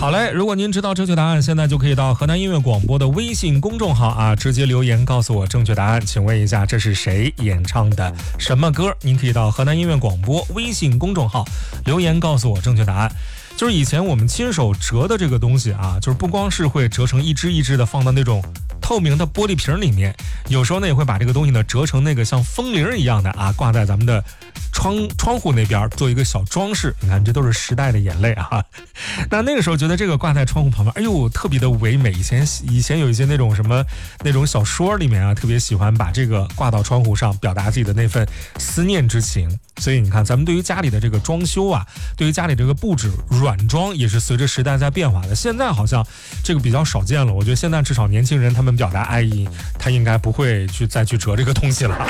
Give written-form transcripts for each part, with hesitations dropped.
好嘞，如果您知道正确答案，现在就可以到河南音乐广播的微信公众号啊，直接留言告诉我正确答案。请问一下，这是谁演唱的什么歌？您可以到河南音乐广播微信公众号留言告诉我正确答案。就是以前我们亲手折的这个东西啊，就是不光是会折成一只一只的放到那种透明的玻璃瓶里面，有时候呢也会把这个东西呢折成那个像风铃一样的啊，挂在咱们的窗户那边做一个小装饰。你看，这都是时代的眼泪啊。那个时候觉得这个挂在窗户旁边，哎呦，特别的唯美。以前有一些那种什么那种小说里面啊，特别喜欢把这个挂到窗户上，表达自己的那份思念之情。所以你看，咱们对于家里的这个装修啊，对于家里这个布置软装，也是随着时代在变化的。现在好像这个比较少见了，我觉得现在至少年轻人他们表达爱意，他应该不会再去折这个东西了。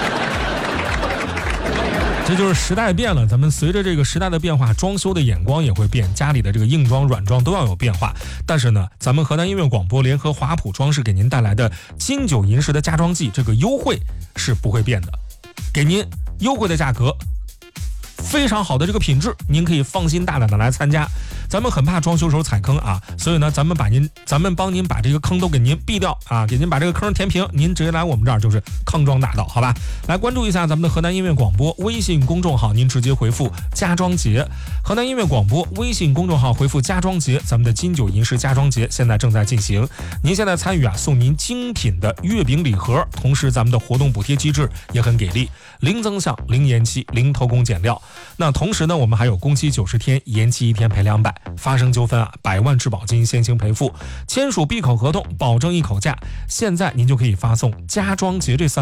这就是时代变了，咱们随着这个时代的变化，装修的眼光也会变，家里的这个硬装软装都要有变化。但是呢，咱们河南音乐广播联合华普装饰给您带来的金九银十的家装季，这个优惠是不会变的，给您优惠的价格，非常好的这个品质，您可以放心大胆的来参加。咱们很怕装修时候踩坑啊，所以呢，咱们帮您把这个坑都给您避掉啊，给您把这个坑填平，您直接来我们这儿就是康庄大道，好吧？来关注一下咱们的河南音乐广播微信公众号，您直接回复家装节，河南音乐广播微信公众号回复家装节，咱们的金九银十家装节现在正在进行，您现在参与啊，送您精品的月饼礼盒，同时咱们的活动补贴机制也很给力，零增项、零延期、零偷工减料。那同时呢，我们还有工期90天，延期1天赔200，发生纠纷啊，100万质保金先行赔付，签署闭口合同，保证一口价。现在您就可以发送家装节这3